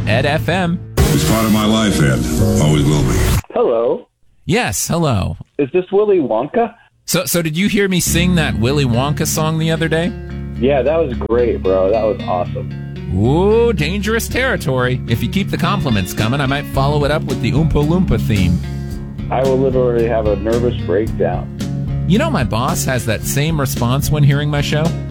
Ed FM. It's part of my life, Ed. Always will be. Hello. Yes, hello. Is this Willy Wonka? So did you hear me sing that Willy Wonka song the other day? Yeah, that was great, bro. That was awesome. Ooh, dangerous territory. If you keep the compliments coming, I might follow it up with the Oompa Loompa theme. I will literally have a nervous breakdown. You know my boss has that same response when hearing my show?